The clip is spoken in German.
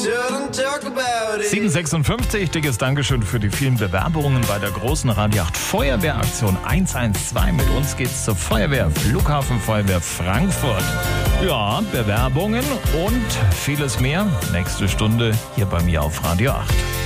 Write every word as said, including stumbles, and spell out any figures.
sieben sechsundfünfzig, dickes Dankeschön für die vielen Bewerbungen bei der großen Radio acht Feuerwehraktion eins eins zwei. Mit uns geht's zur Feuerwehr, Flughafenfeuerwehr Frankfurt. Ja, Bewerbungen und vieles mehr. Nächste Stunde hier bei mir auf Radio acht.